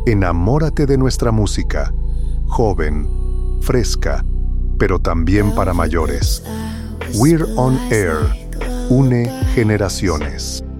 Enamórate de nuestra música, joven, fresca, pero también para mayores. We're on Air, une generaciones.